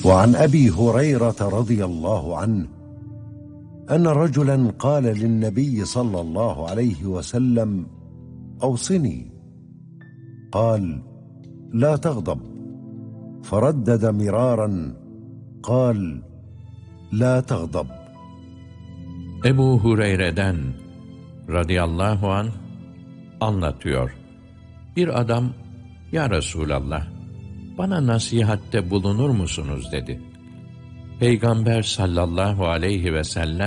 وعن أبي هريرة رضي الله عنه أن رجلا قال للنبي صلى الله عليه وسلم: أوصني. قال: لا تغضب. فردد مرارا قال: لا تغضب. Ebu Hureyre'den radıyallahu anh anlatıyor. Bir adam, "Ya Resulallah, bana nasihatte bulunur musunuz?" dedi. Peygamber sallallahu aleyhi ve sellem,